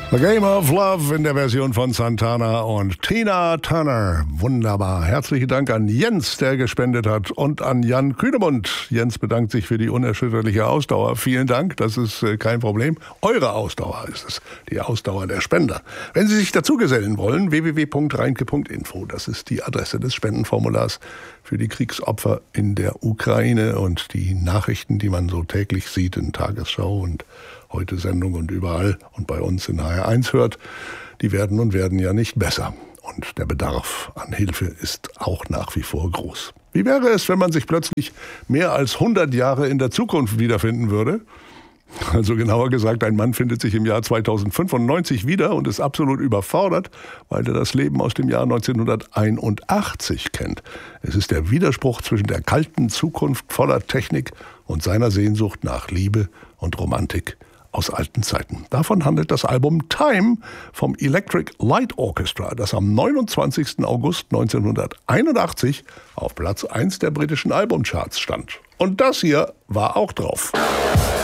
The Game of Love in der Version von Santana und Tina Turner. Wunderbar. Herzlichen Dank an Jens, der gespendet hat, und an Jan Kühnemund. Jens bedankt sich für die unerschütterliche Ausdauer. Vielen Dank, das ist kein Problem. Eure Ausdauer ist es, die Ausdauer der Spender. Wenn Sie sich dazugesellen wollen, www.reinke.info. Das ist die Adresse des Spendenformulars für die Kriegsopfer in der Ukraine und die Nachrichten, die man so täglich sieht in Tagesschau und Heute-Sendung und überall und bei uns in HR1 hört, die werden ja nicht besser. Und der Bedarf an Hilfe ist auch nach wie vor groß. Wie wäre es, wenn man sich plötzlich mehr als 100 Jahre in der Zukunft wiederfinden würde? Also genauer gesagt, ein Mann findet sich im Jahr 2095 wieder und ist absolut überfordert, weil er das Leben aus dem Jahr 1981 kennt. Es ist der Widerspruch zwischen der kalten Zukunft voller Technik und seiner Sehnsucht nach Liebe und Romantik aus alten Zeiten. Davon handelt das Album Time vom Electric Light Orchestra, das am 29. August 1981 auf Platz 1 der britischen Albumcharts stand. Und das hier war auch drauf.